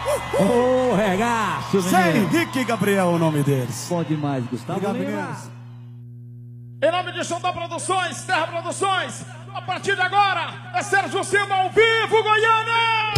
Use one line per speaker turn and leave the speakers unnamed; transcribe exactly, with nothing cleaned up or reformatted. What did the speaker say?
Ô, oh, regaço,
Zé Henrique e Gabriel, o nome deles.
Bom demais, Gustavo.
Obrigado, meninos.
Em nome de Xandó Produções, Terra Produções, a partir de agora é Sérgio Silva ao vivo, Goiânia!